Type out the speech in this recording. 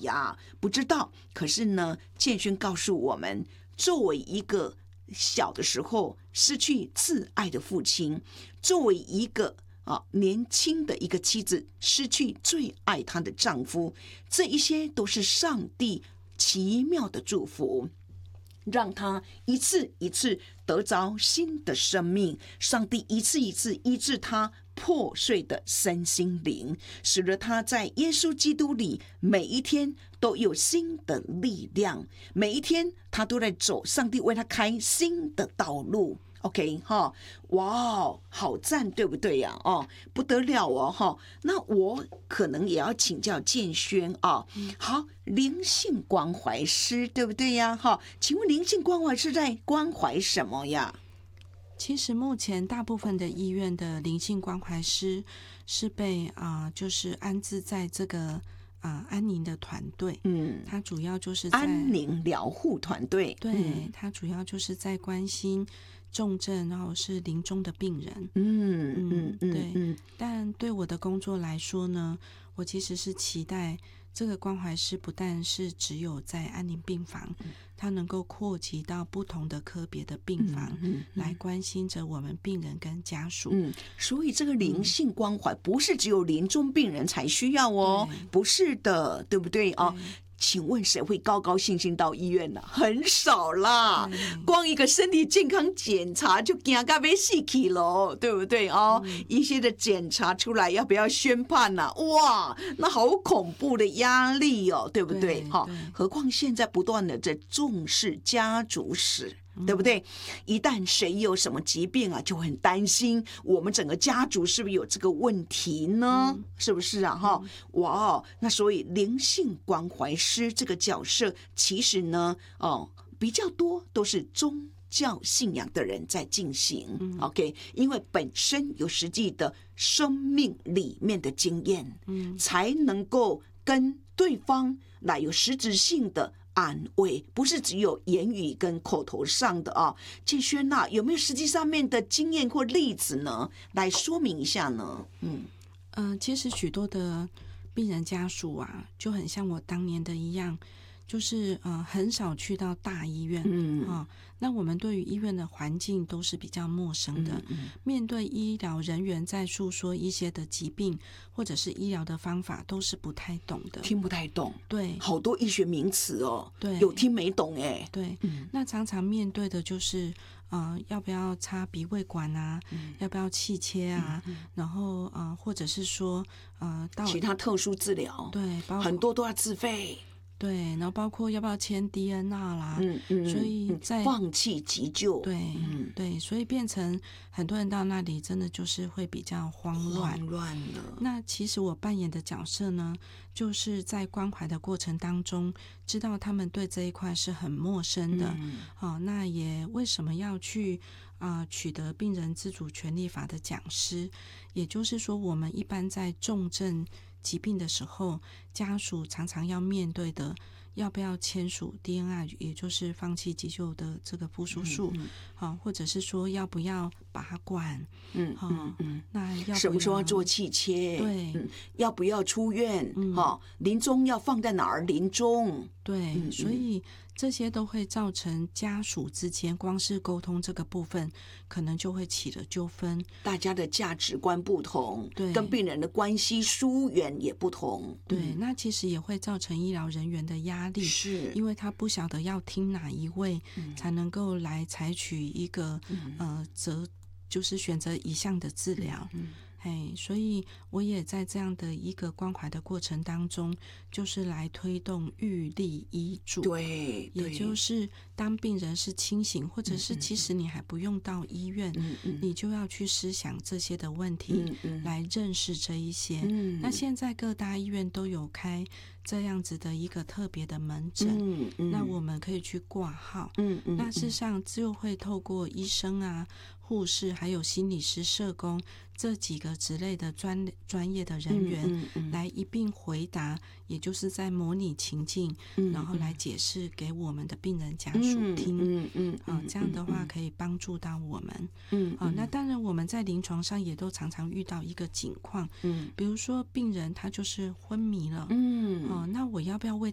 呀？不知道。可是呢，建勋告诉我们，作为一个小的时候失去挚爱的父亲，作为一个年轻的一个妻子失去最爱她的丈夫，这一些都是上帝奇妙的祝福，让他一次一次得着新的生命。上帝一次一次医治他破碎的身心灵，使得他在耶稣基督里每一天都有新的力量，每一天他都在走上帝为他开新的道路。OK 哈，哇，好赞，对不对呀？不得了哦哈。那我可能也要请教建轩啊。好，灵性关怀师，对不对呀？哈，请问灵性关怀是在关怀什么呀？ 其实目前大部分的医院的灵性关怀师是被就是安置在这个安宁的团队，它主要就是在安宁疗护团队， 对，它主要就是在关心重症然后是临终的病人，对，但对我的工作来说呢，我其实是期待这个关怀师不但是只有在安宁病房，它能够扩及到不同的科别的病房，来关心着我们病人跟家属。 所以这个灵性关怀不是只有临终病人才需要哦，不是的，对不对啊？请问谁会高高兴兴到医院呢？很少啦，光一个身体健康检查就惊到要死去了，对不对哦？一些的检查出来要不要宣判呢？哇，那好恐怖的压力哦，对不对？何况现在不断的在重视家族史，对不对？一旦谁有什么疾病啊，就很担心我们整个家族是不是有这个问题呢？是不是啊？哇，那所以灵性关怀师这个角色，其实呢，比较多都是宗教信仰的人在进行。OK， 因为本身有实际的生命里面的经验，才能够跟对方来有实质性的安慰，不是只有言语跟口头上的啊。建轩啊，有没有实际上面的经验或例子呢？来说明一下呢？ 其实许多的病人家属啊，就很像我当年的一样，就是很少去到大医院。那我们对于医院的环境都是比较陌生的，面对医疗人员在诉说一些的疾病或者是医疗的方法，都是不太懂的， 听不太懂。 对， 好多医学名词哦， 对， 有听没懂哎。 对，那常常面对的就是要不要插鼻胃管啊，要不要气切啊，然后或者是说到其他特殊治疗， 对， 很多都要自费。 对，然后包括要不要签 DNR 啦，所以在放弃急救， 对，所以变成很多人到那里真的就是会比较慌乱了。 那其实我扮演的角色呢，就是在关怀的过程当中，知道他们对这一块是很陌生的，那也为什么要去取得病人自主权利法的讲师，也就是说，我们一般在重症疾病的时候，家属常常要面对的，要不要签署 DNR， 也就是放弃急救的这个部数数，或者是说要不要拔管，那要什么时候要做气切？ 对， 要不要出院？临终要放在哪儿？临终？ 对，所以这些都会造成家属之间光是沟通这个部分，可能就会起了纠纷。 大家的价值观不同， 对， 跟病人的关系疏远也不同。 对，那其实也会造成医疗人员的压力， 是因为他不晓得要听哪一位，才能够来采取一个就是选择一项的治疗。所以我也在这样的一个关怀的过程当中，就是来推动预立医嘱。 对， 也就是当病人是清醒，或者是其实你还不用到医院，你就要去思想这些的问题，来认识这一些。那现在各大医院都有开这样子的一个特别的门诊，那我们可以去挂号。那事实上就会透过医生啊、护士还有心理师、社工这几个之类的专业的人员来一并回答，也就是在模拟情境，然后来解释给我们的病人家属听。这样的话可以帮助到我们。那当然我们在临床上也都常常遇到一个情况，比如说病人他就是昏迷了，那我要不要为